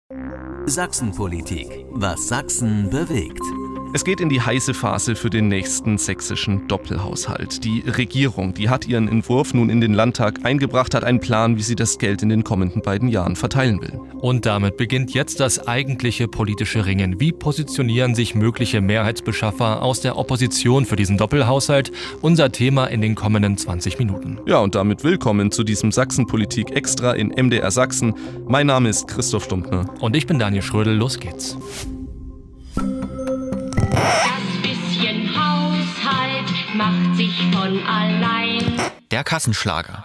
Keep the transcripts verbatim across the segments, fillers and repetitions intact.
Sachsenpolitik. Was Sachsen bewegt. Es geht in die heiße Phase für den nächsten sächsischen Doppelhaushalt. Die Regierung, die hat ihren Entwurf nun in den Landtag eingebracht, hat einen Plan, wie sie das Geld in den kommenden beiden Jahren verteilen will. Und damit beginnt jetzt das eigentliche politische Ringen. Wie positionieren sich mögliche Mehrheitsbeschaffer aus der Opposition für diesen Doppelhaushalt? Unser Thema in den kommenden zwanzig Minuten. Ja, und damit willkommen zu diesem Sachsenpolitik Extra in M D R Sachsen. Mein Name ist Christoph Stumptner. Und ich bin Daniel Schrödel. Los geht's. Macht sich von allein. Der Kassenschlager.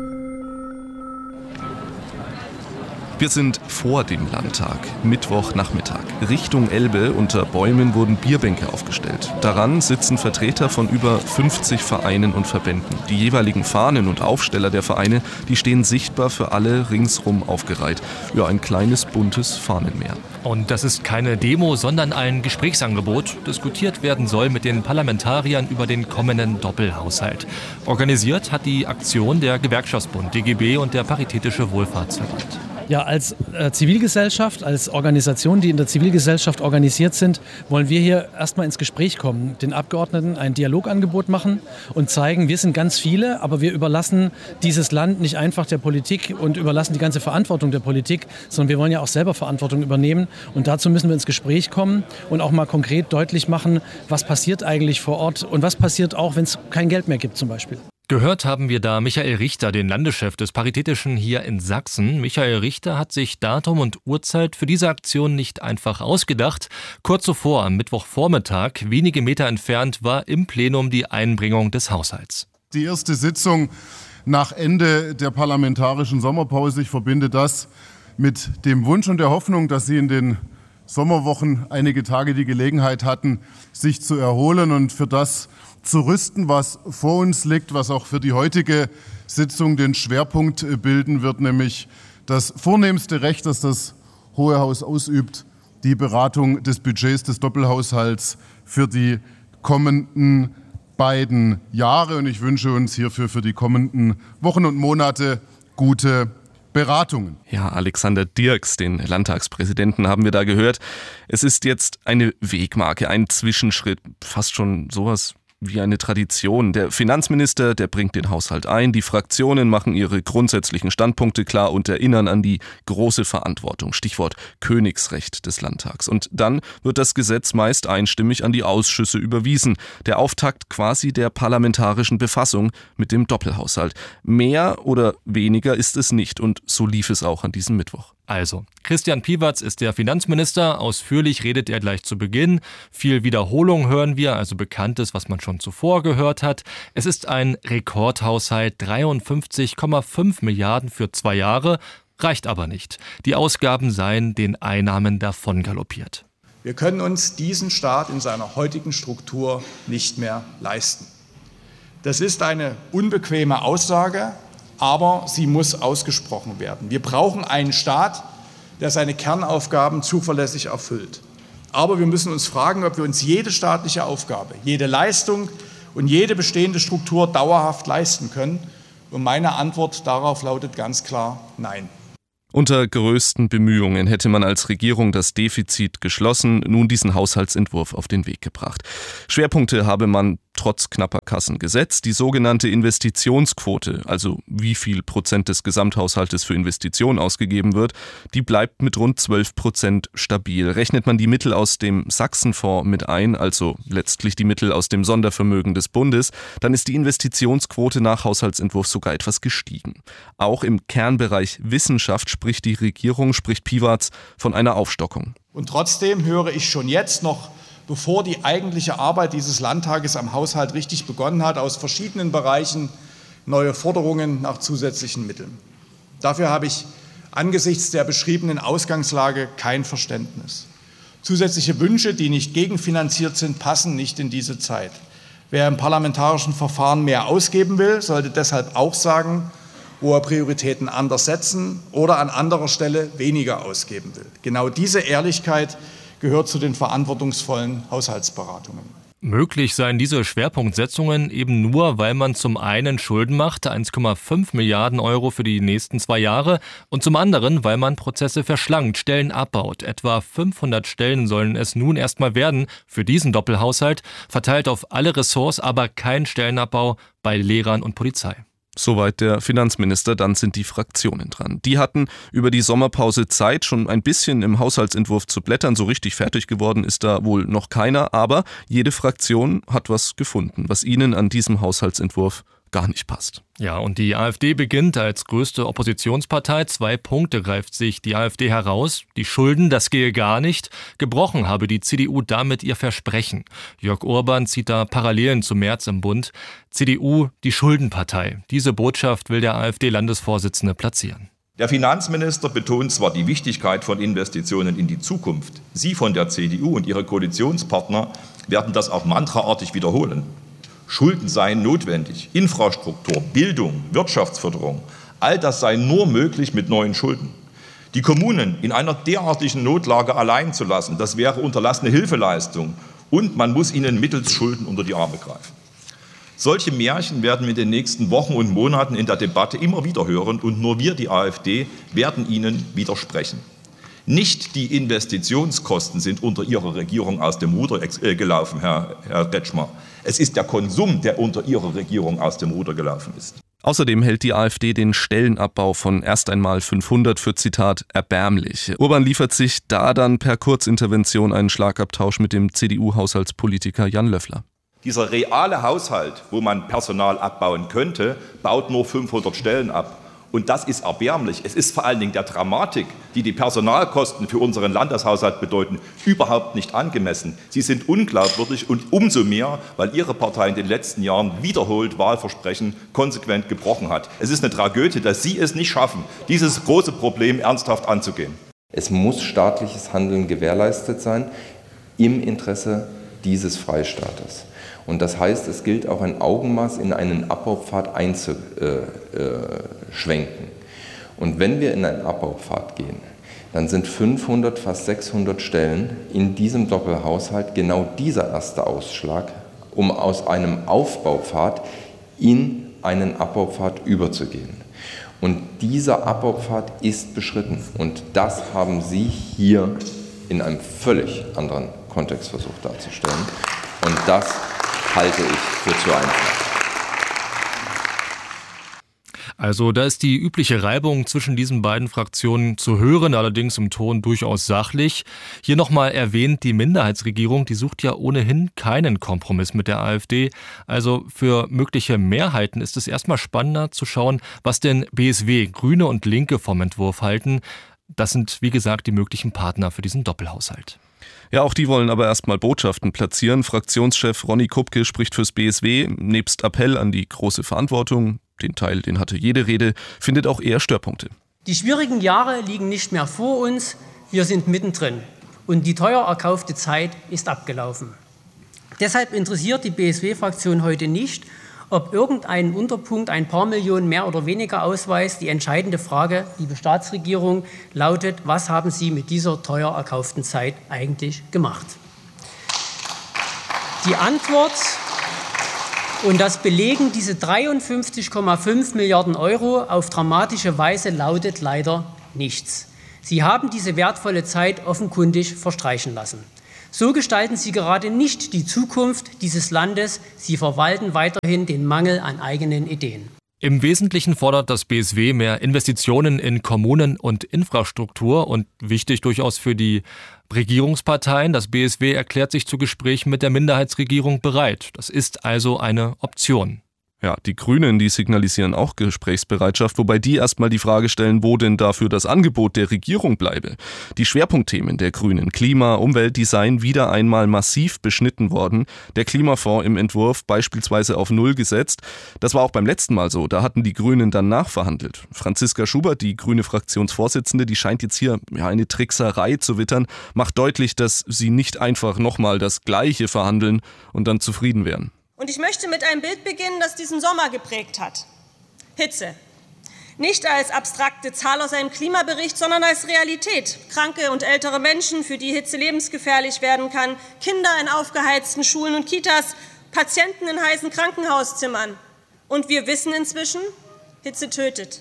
Wir sind vor dem Landtag, Mittwochnachmittag. Richtung Elbe unter Bäumen wurden Bierbänke aufgestellt. Daran sitzen Vertreter von über fünfzig Vereinen und Verbänden. Die jeweiligen Fahnen und Aufsteller der Vereine, die stehen sichtbar für alle ringsrum aufgereiht. Ja, ein kleines buntes Fahnenmeer. Und das ist keine Demo, sondern ein Gesprächsangebot. Diskutiert werden soll mit den Parlamentariern über den kommenden Doppelhaushalt. Organisiert hat die Aktion der Gewerkschaftsbund D G B und der Paritätische Wohlfahrtsverband. Ja, als äh, Zivilgesellschaft, als Organisation, die in der Zivilgesellschaft organisiert sind, wollen wir hier erstmal ins Gespräch kommen, den Abgeordneten ein Dialogangebot machen und zeigen, wir sind ganz viele, aber wir überlassen dieses Land nicht einfach der Politik und überlassen die ganze Verantwortung der Politik, sondern wir wollen ja auch selber Verantwortung übernehmen. Und dazu müssen wir ins Gespräch kommen und auch mal konkret deutlich machen, was passiert eigentlich vor Ort und was passiert auch, wenn es kein Geld mehr gibt zum Beispiel. Gehört haben wir da Michael Richter, den Landeschef des Paritätischen hier in Sachsen. Michael Richter hat sich Datum und Uhrzeit für diese Aktion nicht einfach ausgedacht. Kurz zuvor, am Mittwochvormittag, wenige Meter entfernt, war im Plenum die Einbringung des Haushalts. Die erste Sitzung nach Ende der parlamentarischen Sommerpause. Ich verbinde das mit dem Wunsch und der Hoffnung, dass Sie in den Sommerwochen einige Tage die Gelegenheit hatten, sich zu erholen und für das zu rüsten, was vor uns liegt, was auch für die heutige Sitzung den Schwerpunkt bilden wird, nämlich das vornehmste Recht, das das Hohe Haus ausübt, die Beratung des Budgets des Doppelhaushalts für die kommenden beiden Jahre. Und ich wünsche uns hierfür für die kommenden Wochen und Monate gute Beratungen. Ja, Alexander Dirks, den Landtagspräsidenten, haben wir da gehört. Es ist jetzt eine Wegmarke, ein Zwischenschritt, fast schon sowas wie eine Tradition. Der Finanzminister, der bringt den Haushalt ein, die Fraktionen machen ihre grundsätzlichen Standpunkte klar und erinnern an die große Verantwortung, Stichwort Königsrecht des Landtags. Und dann wird das Gesetz meist einstimmig an die Ausschüsse überwiesen. Der Auftakt quasi der parlamentarischen Befassung mit dem Doppelhaushalt. Mehr oder weniger ist es nicht und so lief es auch an diesem Mittwoch. Also, Christian Piewatz ist der Finanzminister. Ausführlich redet er gleich zu Beginn. Viel Wiederholung hören wir, also Bekanntes, was man schon zuvor gehört hat. Es ist ein Rekordhaushalt, dreiundfünfzig Komma fünf Milliarden für zwei Jahre. Reicht aber nicht. Die Ausgaben seien den Einnahmen davon galoppiert. Wir können uns diesen Staat in seiner heutigen Struktur nicht mehr leisten. Das ist eine unbequeme Aussage, aber sie muss ausgesprochen werden. Wir brauchen einen Staat, der seine Kernaufgaben zuverlässig erfüllt. Aber wir müssen uns fragen, ob wir uns jede staatliche Aufgabe, jede Leistung und jede bestehende Struktur dauerhaft leisten können. Und meine Antwort darauf lautet ganz klar Nein. Unter größten Bemühungen hätte man als Regierung das Defizit geschlossen, nun diesen Haushaltsentwurf auf den Weg gebracht. Schwerpunkte habe man trotz knapper Kassen gesetzt. Die sogenannte Investitionsquote, also wie viel Prozent des Gesamthaushaltes für Investitionen ausgegeben wird, die bleibt mit rund zwölf Prozent stabil. Rechnet man die Mittel aus dem Sachsenfonds mit ein, also letztlich die Mittel aus dem Sondervermögen des Bundes, dann ist die Investitionsquote nach Haushaltsentwurf sogar etwas gestiegen. Auch im Kernbereich Wissenschaft spricht die Regierung, spricht Piewatz, von einer Aufstockung. Und trotzdem höre ich schon jetzt noch, bevor die eigentliche Arbeit dieses Landtages am Haushalt richtig begonnen hat, aus verschiedenen Bereichen neue Forderungen nach zusätzlichen Mitteln. Dafür habe ich angesichts der beschriebenen Ausgangslage kein Verständnis. Zusätzliche Wünsche, die nicht gegenfinanziert sind, passen nicht in diese Zeit. Wer im parlamentarischen Verfahren mehr ausgeben will, sollte deshalb auch sagen, wo er Prioritäten anders setzen oder an anderer Stelle weniger ausgeben will. Genau diese Ehrlichkeit gehört zu den verantwortungsvollen Haushaltsberatungen. Möglich seien diese Schwerpunktsetzungen eben nur, weil man zum einen Schulden macht, eins Komma fünf Milliarden Euro für die nächsten zwei Jahre, und zum anderen, weil man Prozesse verschlankt, Stellen abbaut. Etwa fünfhundert Stellen sollen es nun erstmal werden für diesen Doppelhaushalt, verteilt auf alle Ressorts, aber kein Stellenabbau bei Lehrern und Polizei. Soweit der Finanzminister, dann sind die Fraktionen dran. Die hatten über die Sommerpause Zeit, schon ein bisschen im Haushaltsentwurf zu blättern. So richtig fertig geworden ist da wohl noch keiner, aber jede Fraktion hat was gefunden, was ihnen an diesem Haushaltsentwurf gar nicht passt. Ja, und die AfD beginnt als größte Oppositionspartei. Zwei Punkte greift sich die AfD heraus. Die Schulden, das gehe gar nicht. Gebrochen habe die C D U damit ihr Versprechen. Jörg Orban zieht da Parallelen zu Merz im Bund. C D U, die Schuldenpartei. Diese Botschaft will der AfD-Landesvorsitzende platzieren. Der Finanzminister betont zwar die Wichtigkeit von Investitionen in die Zukunft. Sie von der C D U und ihre Koalitionspartner werden das auch mantraartig wiederholen. Schulden seien notwendig. Infrastruktur, Bildung, Wirtschaftsförderung, all das sei nur möglich mit neuen Schulden. Die Kommunen in einer derartigen Notlage allein zu lassen, das wäre unterlassene Hilfeleistung. Und man muss ihnen mittels Schulden unter die Arme greifen. Solche Märchen werden wir in den nächsten Wochen und Monaten in der Debatte immer wieder hören. Und nur wir, die AfD, werden ihnen widersprechen. Nicht die Investitionskosten sind unter Ihrer Regierung aus dem Ruder gelaufen, Herr, Herr Kretschmer. Es ist der Konsum, der unter Ihrer Regierung aus dem Ruder gelaufen ist. Außerdem hält die AfD den Stellenabbau von erst einmal fünfhundert für, Zitat, erbärmlich. Orban liefert sich da dann per Kurzintervention einen Schlagabtausch mit dem C D U-Haushaltspolitiker Jan Löffler. Dieser reale Haushalt, wo man Personal abbauen könnte, baut nur fünfhundert Stellen ab. Und das ist erbärmlich. Es ist vor allen Dingen der Dramatik, die die Personalkosten für unseren Landeshaushalt bedeuten, überhaupt nicht angemessen. Sie sind unglaubwürdig und umso mehr, weil Ihre Partei in den letzten Jahren wiederholt Wahlversprechen konsequent gebrochen hat. Es ist eine Tragödie, dass Sie es nicht schaffen, dieses große Problem ernsthaft anzugehen. Es muss staatliches Handeln gewährleistet sein im Interesse dieses Freistaates. Und das heißt, es gilt auch ein Augenmaß in einen Abbaupfad einzuschwenken. Und wenn wir in einen Abbaupfad gehen, dann sind fünfhundert, fast sechshundert Stellen in diesem Doppelhaushalt genau dieser erste Ausschlag, um aus einem Aufbaupfad in einen Abbaupfad überzugehen. Und dieser Abbaupfad ist beschritten. Und das haben Sie hier in einem völlig anderen Kontext versucht darzustellen. Und das halte ich für zu einfach. Also da ist die übliche Reibung zwischen diesen beiden Fraktionen zu hören, allerdings im Ton durchaus sachlich. Hier nochmal erwähnt, die Minderheitsregierung, die sucht ja ohnehin keinen Kompromiss mit der AfD. Also für mögliche Mehrheiten ist es erstmal spannender zu schauen, was denn B S W, Grüne und Linke vom Entwurf halten. Das sind, wie gesagt, die möglichen Partner für diesen Doppelhaushalt. Ja, auch die wollen aber erstmal Botschaften platzieren. Fraktionschef Ronny Kupke spricht fürs B S W. Nebst Appell an die große Verantwortung, den Teil, den hatte jede Rede, findet auch er Störpunkte. Die schwierigen Jahre liegen nicht mehr vor uns, wir sind mittendrin. Und die teuer erkaufte Zeit ist abgelaufen. Deshalb interessiert die B S W-Fraktion heute nicht, ob irgendein Unterpunkt ein paar Millionen mehr oder weniger ausweist. Die entscheidende Frage, liebe Staatsregierung, lautet, was haben Sie mit dieser teuer erkauften Zeit eigentlich gemacht? Die Antwort, und das belegen diese dreiundfünfzig Komma fünf Milliarden Euro auf dramatische Weise, lautet leider nichts. Sie haben diese wertvolle Zeit offenkundig verstreichen lassen. So gestalten Sie gerade nicht die Zukunft dieses Landes. Sie verwalten weiterhin den Mangel an eigenen Ideen. Im Wesentlichen fordert das B S W mehr Investitionen in Kommunen und Infrastruktur und wichtig durchaus für die Regierungsparteien. Das B S W erklärt sich zu Gesprächen mit der Minderheitsregierung bereit. Das ist also eine Option. Ja, die Grünen, die signalisieren auch Gesprächsbereitschaft, wobei die erstmal die Frage stellen, wo denn dafür das Angebot der Regierung bleibe. Die Schwerpunktthemen der Grünen, Klima, Umwelt, die seien wieder einmal massiv beschnitten worden. Der Klimafonds im Entwurf beispielsweise auf Null gesetzt. Das war auch beim letzten Mal so, da hatten die Grünen dann nachverhandelt. Franziska Schubert, die grüne Fraktionsvorsitzende, die scheint jetzt hier ja, eine Trickserei zu wittern, macht deutlich, dass sie nicht einfach nochmal das Gleiche verhandeln und dann zufrieden wären. Und ich möchte mit einem Bild beginnen, das diesen Sommer geprägt hat. Hitze. Nicht als abstrakte Zahl aus einem Klimabericht, sondern als Realität. Kranke und ältere Menschen, für die Hitze lebensgefährlich werden kann, Kinder in aufgeheizten Schulen und Kitas, Patienten in heißen Krankenhauszimmern. Und wir wissen inzwischen, Hitze tötet.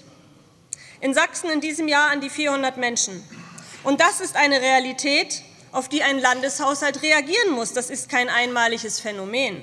In Sachsen in diesem Jahr an die vierhundert Menschen. Und das ist eine Realität, auf die ein Landeshaushalt reagieren muss. Das ist kein einmaliges Phänomen.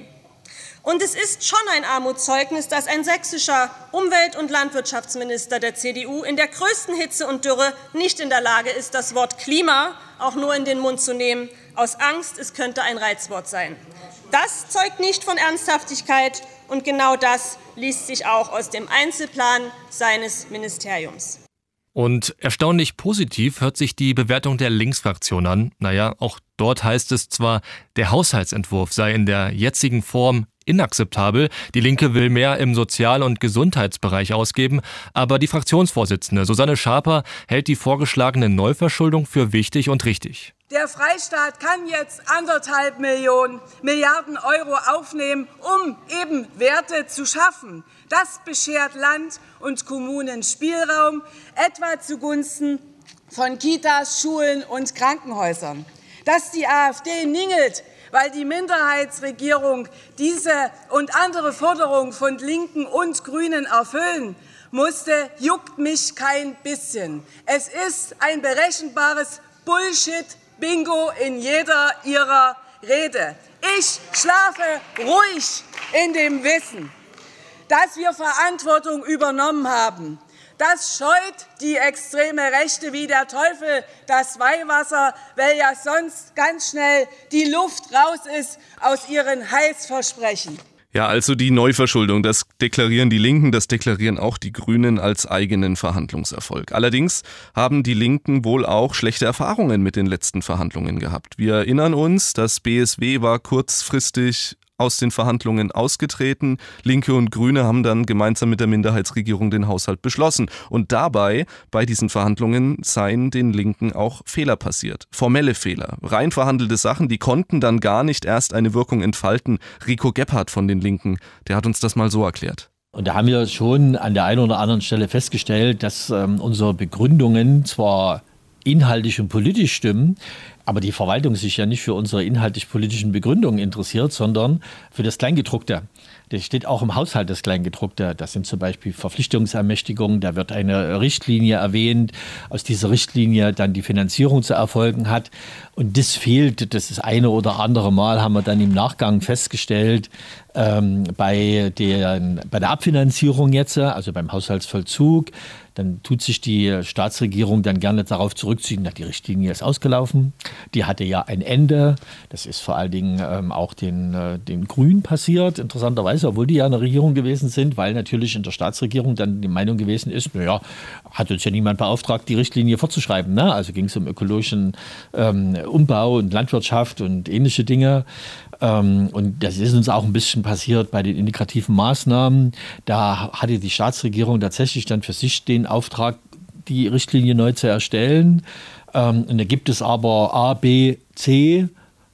Und es ist schon ein Armutszeugnis, dass ein sächsischer Umwelt- und Landwirtschaftsminister der C D U in der größten Hitze und Dürre nicht in der Lage ist, das Wort Klima auch nur in den Mund zu nehmen, aus Angst, es könnte ein Reizwort sein. Das zeugt nicht von Ernsthaftigkeit, und genau das liest sich auch aus dem Einzelplan seines Ministeriums. Und erstaunlich positiv hört sich die Bewertung der Linksfraktion an. Naja, auch dort heißt es zwar, der Haushaltsentwurf sei in der jetzigen Form inakzeptabel. Die Linke will mehr im Sozial- und Gesundheitsbereich ausgeben, aber die Fraktionsvorsitzende Susanne Schaper hält die vorgeschlagene Neuverschuldung für wichtig und richtig. Der Freistaat kann jetzt anderthalb Millionen Milliarden Euro aufnehmen, um eben Werte zu schaffen. Das beschert Land und Kommunen Spielraum, etwa zugunsten von Kitas, Schulen und Krankenhäusern. Dass die AfD ningelt, weil die Minderheitsregierung diese und andere Forderungen von Linken und Grünen erfüllen musste, juckt mich kein bisschen. Es ist ein berechenbares Bullshit-Bingo in jeder ihrer Rede. Ich schlafe ruhig in dem Wissen, dass wir Verantwortung übernommen haben. Das scheut die extreme Rechte wie der Teufel das Weihwasser, weil ja sonst ganz schnell die Luft raus ist aus ihren Heilsversprechen. Ja, also die Neuverschuldung, das deklarieren die Linken, das deklarieren auch die Grünen als eigenen Verhandlungserfolg. Allerdings haben die Linken wohl auch schlechte Erfahrungen mit den letzten Verhandlungen gehabt. Wir erinnern uns, das B S W war kurzfristig aus den Verhandlungen ausgetreten. Linke und Grüne haben dann gemeinsam mit der Minderheitsregierung den Haushalt beschlossen. Und dabei, bei diesen Verhandlungen, seien den Linken auch Fehler passiert. Formelle Fehler. Rein verhandelte Sachen, die konnten dann gar nicht erst eine Wirkung entfalten. Rico Gebhardt von den Linken, der hat uns das mal so erklärt. Und da haben wir schon an der einen oder anderen Stelle festgestellt, dass ähm, unsere Begründungen zwar inhaltlich und politisch stimmen, aber die Verwaltung sich ja nicht für unsere inhaltlich-politischen Begründungen interessiert, sondern für das Kleingedruckte. Das steht auch im Haushalt, das Kleingedruckte. Das sind zum Beispiel Verpflichtungsermächtigungen, da wird eine Richtlinie erwähnt, aus dieser Richtlinie dann die Finanzierung zu erfolgen hat. Und das fehlt, das ist eine oder andere Mal, haben wir dann im Nachgang festgestellt, ähm, bei, den, bei der Abfinanzierung jetzt, also beim Haushaltsvollzug. Dann tut sich die Staatsregierung dann gerne darauf zurückziehen, na, die Richtlinie ist ausgelaufen, die hatte ja ein Ende. Das ist vor allen Dingen ähm, auch den, äh, den Grünen passiert, interessanterweise, obwohl die ja in der Regierung gewesen sind, weil natürlich in der Staatsregierung dann die Meinung gewesen ist, naja, hat uns ja niemand beauftragt, die Richtlinie fortzuschreiben. Ne? Also ging es um ökologischen ähm, Umbau und Landwirtschaft und ähnliche Dinge. Ähm, und das ist uns auch ein bisschen passiert bei den integrativen Maßnahmen. Da hatte die Staatsregierung tatsächlich dann für sich den Auftrag, die Richtlinie neu zu erstellen. Ähm, und da gibt es aber A, B, C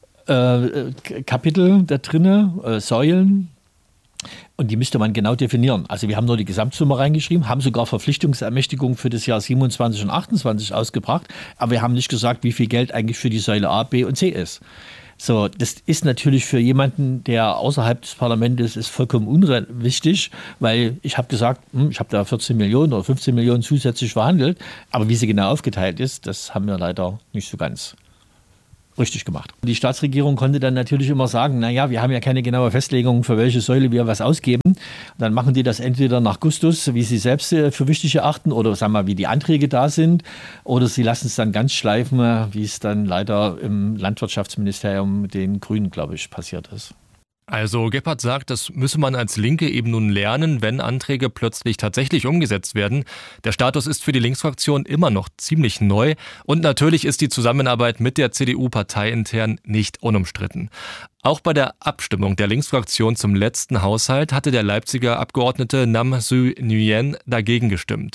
äh, Kapitel da drin, äh, Säulen. Und die müsste man genau definieren. Also wir haben nur die Gesamtsumme reingeschrieben, haben sogar Verpflichtungsermächtigungen für das Jahr siebenundzwanzig und achtundzwanzig ausgebracht. Aber wir haben nicht gesagt, wie viel Geld eigentlich für die Säule A, B und C ist. So, das ist natürlich für jemanden, der außerhalb des Parlaments ist, vollkommen unwichtig, weil ich habe gesagt, hm, ich habe da vierzehn Millionen oder fünfzehn Millionen zusätzlich verhandelt, aber wie sie genau aufgeteilt ist, das haben wir leider nicht so ganz richtig gemacht. Die Staatsregierung konnte dann natürlich immer sagen, naja, wir haben ja keine genaue Festlegung, für welche Säule wir was ausgeben. Dann machen die das entweder nach Gustus, wie sie selbst für wichtig erachten, oder sagen wir mal, wie die Anträge da sind, oder sie lassen es dann ganz schleifen, wie es dann leider im Landwirtschaftsministerium mit den Grünen, glaube ich, passiert ist. Also Gebhardt sagt, das müsse man als Linke eben nun lernen, wenn Anträge plötzlich tatsächlich umgesetzt werden. Der Status ist für die Linksfraktion immer noch ziemlich neu und natürlich ist die Zusammenarbeit mit der C D U parteiintern nicht unumstritten. Auch bei der Abstimmung der Linksfraktion zum letzten Haushalt hatte der Leipziger Abgeordnete Nam Suu Nguyen dagegen gestimmt.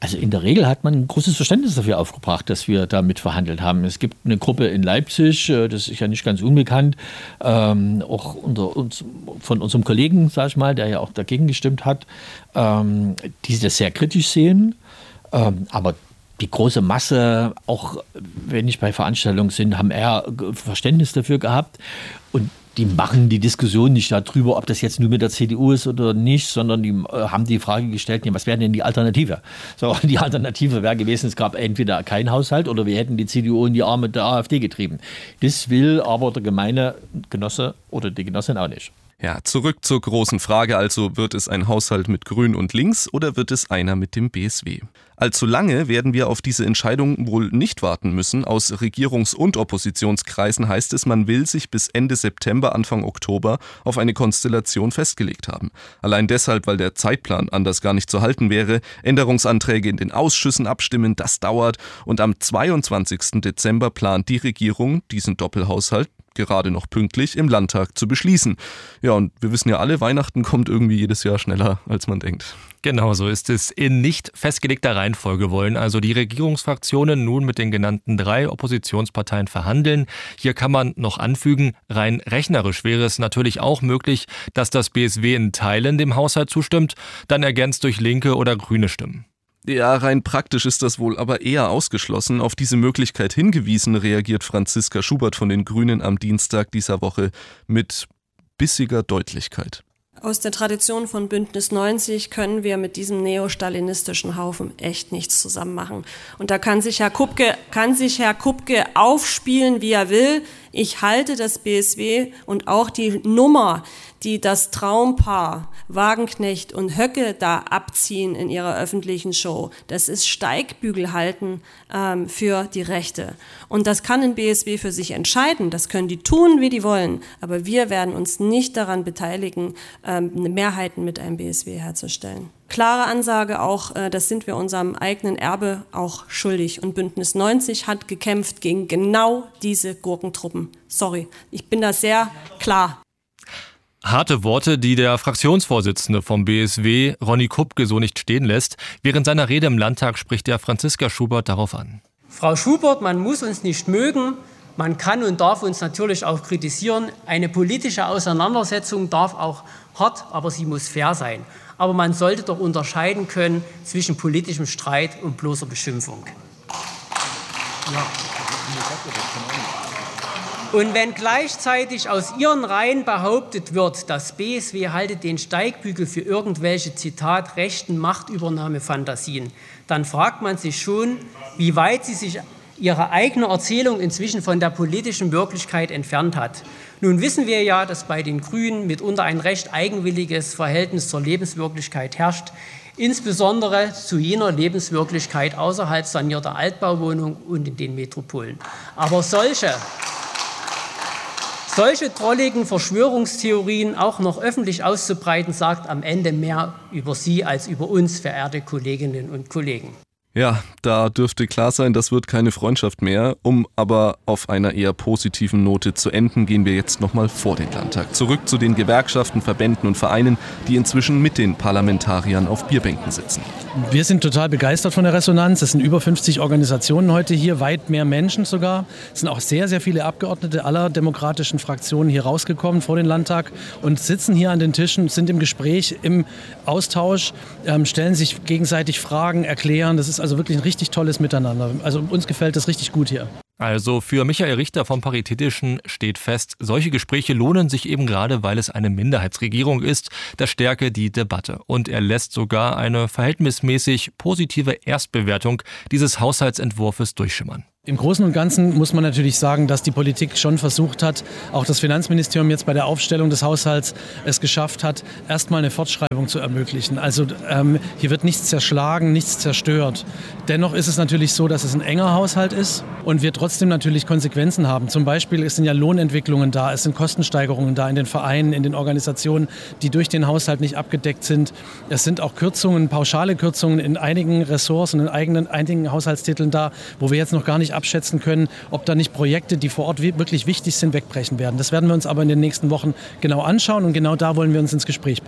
Also in der Regel hat man ein großes Verständnis dafür aufgebracht, dass wir damit verhandelt haben. Es gibt eine Gruppe in Leipzig, das ist ja nicht ganz unbekannt, ähm, auch unter uns, von unserem Kollegen, sag ich mal, der ja auch dagegen gestimmt hat, ähm, die das sehr kritisch sehen. Ähm, aber die große Masse, auch wenn ich bei Veranstaltungen sind, haben eher Verständnis dafür gehabt. Und die machen die Diskussion nicht darüber, ob das jetzt nur mit der C D U ist oder nicht, sondern die äh, haben die Frage gestellt, ja, was wäre denn die Alternative? So, die Alternative wäre gewesen, es gab entweder keinen Haushalt oder wir hätten die C D U in die Arme der AfD getrieben. Das will aber der gemeine Genosse oder die Genossin auch nicht. Ja, zurück zur großen Frage also, wird es ein Haushalt mit Grün und Links oder wird es einer mit dem B S W? Allzu lange werden wir auf diese Entscheidung wohl nicht warten müssen. Aus Regierungs- und Oppositionskreisen heißt es, man will sich bis Ende September, Anfang Oktober auf eine Konstellation festgelegt haben. Allein deshalb, weil der Zeitplan anders gar nicht zu halten wäre, Änderungsanträge in den Ausschüssen abstimmen, das dauert und am zweiundzwanzigsten Dezember plant die Regierung diesen Doppelhaushalt gerade noch pünktlich im Landtag zu beschließen. Ja, und wir wissen ja alle, Weihnachten kommt irgendwie jedes Jahr schneller, als man denkt. Genau so ist es. In nicht festgelegter Reihenfolge wollen also die Regierungsfraktionen nun mit den genannten drei Oppositionsparteien verhandeln. Hier kann man noch anfügen, rein rechnerisch wäre es natürlich auch möglich, dass das B S W in Teilen dem Haushalt zustimmt, dann ergänzt durch linke oder grüne Stimmen. Ja, rein praktisch ist das wohl aber eher ausgeschlossen. Auf diese Möglichkeit hingewiesen reagiert Franziska Schubert von den Grünen am Dienstag dieser Woche mit bissiger Deutlichkeit. Aus der Tradition von Bündnis neunzig können wir mit diesem neostalinistischen Haufen echt nichts zusammen machen. Und da kann sich Herr Kupke, kann sich Herr Kupke aufspielen, wie er will. Ich halte das B S W und auch die Nummer, die das Traumpaar Wagenknecht und Höcke da abziehen in ihrer öffentlichen Show, das ist Steigbügel halten ähm, für die Rechte. Und das kann ein B S W für sich entscheiden, das können die tun, wie die wollen. Aber wir werden uns nicht daran beteiligen, ähm, Mehrheiten mit einem B S W herzustellen. Klare Ansage auch, äh, das sind wir unserem eigenen Erbe auch schuldig. Und Bündnis neunzig hat gekämpft gegen genau diese Gurkentruppen. Sorry, ich bin da sehr klar. Harte Worte, die der Fraktionsvorsitzende vom B S W, Ronny Kupke, so nicht stehen lässt. Während seiner Rede im Landtag spricht er Franziska Schubert darauf an. Frau Schubert, man muss uns nicht mögen, man kann und darf uns natürlich auch kritisieren. Eine politische Auseinandersetzung darf auch hart, aber sie muss fair sein. Aber man sollte doch unterscheiden können zwischen politischem Streit und bloßer Beschimpfung. Ja. Und wenn gleichzeitig aus Ihren Reihen behauptet wird, das B S W halte den Steigbügel für irgendwelche, Zitat, rechten Machtübernahmefantasien, dann fragt man sich schon, wie weit Sie sich Ihre eigene Erzählung inzwischen von der politischen Wirklichkeit entfernt hat. Nun wissen wir ja, dass bei den Grünen mitunter ein recht eigenwilliges Verhältnis zur Lebenswirklichkeit herrscht, insbesondere zu jener Lebenswirklichkeit außerhalb sanierter Altbauwohnungen und in den Metropolen. Aber solche Solche trolligen Verschwörungstheorien auch noch öffentlich auszubreiten, sagt am Ende mehr über Sie als über uns, verehrte Kolleginnen und Kollegen. Ja, da dürfte klar sein, das wird keine Freundschaft mehr. Um aber auf einer eher positiven Note zu enden, gehen wir jetzt nochmal vor den Landtag. Zurück zu den Gewerkschaften, Verbänden und Vereinen, die inzwischen mit den Parlamentariern auf Bierbänken sitzen. Wir sind total begeistert von der Resonanz. Es sind über fünfzig Organisationen heute hier, weit mehr Menschen sogar. Es sind auch sehr, sehr viele Abgeordnete aller demokratischen Fraktionen hier rausgekommen vor den Landtag und sitzen hier an den Tischen, sind im Gespräch, im Austausch, ähm, stellen sich gegenseitig Fragen, erklären. Das ist also wirklich ein richtig tolles Miteinander. Also uns gefällt das richtig gut hier. Also für Michael Richter vom Paritätischen steht fest, solche Gespräche lohnen sich eben gerade, weil es eine Minderheitsregierung ist, das stärke die Debatte. Und er lässt sogar eine verhältnismäßig positive Erstbewertung dieses Haushaltsentwurfs durchschimmern. Im Großen und Ganzen muss man natürlich sagen, dass die Politik schon versucht hat, auch das Finanzministerium jetzt bei der Aufstellung des Haushalts es geschafft hat, erstmal eine Fortschreibung zu ermöglichen. Also ähm, hier wird nichts zerschlagen, nichts zerstört. Dennoch ist es natürlich so, dass es ein enger Haushalt ist und wir trotzdem natürlich Konsequenzen haben. Zum Beispiel es sind ja Lohnentwicklungen da, es sind Kostensteigerungen da in den Vereinen, in den Organisationen, die durch den Haushalt nicht abgedeckt sind. Es sind auch Kürzungen, pauschale Kürzungen in einigen Ressorts und in eigenen, einigen Haushaltstiteln da, wo wir jetzt noch gar nicht abschätzen können, ob da nicht Projekte, die vor Ort wirklich wichtig sind, wegbrechen werden. Das werden wir uns aber in den nächsten Wochen genau anschauen und genau da wollen wir uns ins Gespräch bringen.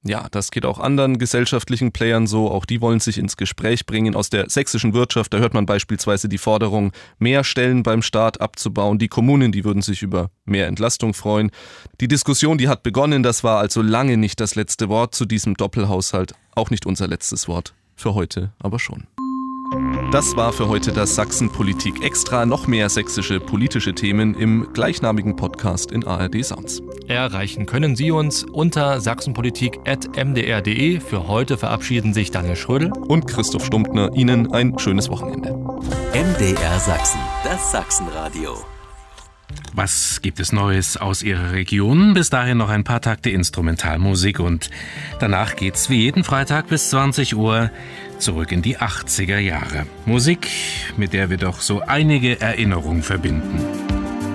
Ja, das geht auch anderen gesellschaftlichen Playern so. Auch die wollen sich ins Gespräch bringen. Aus der sächsischen Wirtschaft, da hört man beispielsweise die Forderung, mehr Stellen beim Staat abzubauen. Die Kommunen, die würden sich über mehr Entlastung freuen. Die Diskussion, die hat begonnen. Das war also lange nicht das letzte Wort zu diesem Doppelhaushalt. Auch nicht unser letztes Wort. Für heute aber schon. Das war für heute das Sachsen-Politik Extra. Noch mehr sächsische politische Themen im gleichnamigen Podcast in A R D Sounds. Erreichen können Sie uns unter sachsenpolitik at m d r punkt d e. Für heute verabschieden sich Daniel Schrödel und Christoph Stumptner. Ihnen ein schönes Wochenende. M D R Sachsen, das Sachsenradio. Was gibt es Neues aus Ihrer Region? Bis dahin noch ein paar Takte Instrumentalmusik und danach geht's wie jeden Freitag bis zwanzig Uhr zurück in die achtziger Jahre. Musik, mit der wir doch so einige Erinnerungen verbinden.